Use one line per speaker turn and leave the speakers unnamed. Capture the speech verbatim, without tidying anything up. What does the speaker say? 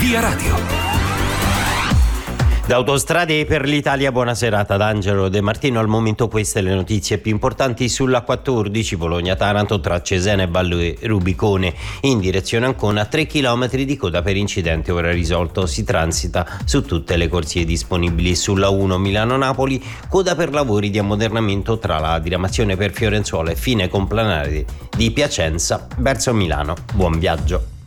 Via Radio.
Da Autostrade per l'Italia, buona serata ad Angelo De Martino. Al momento queste le notizie più importanti sulla quattordici Bologna-Taranto tra Cesena e Valle Rubicone in direzione Ancona, tre chilometri di coda per incidente ora risolto. Si transita su tutte le corsie disponibili. Sulla uno Milano-Napoli, coda per lavori di ammodernamento tra la diramazione per Fiorenzuola e fine complanare di Piacenza verso Milano. Buon viaggio.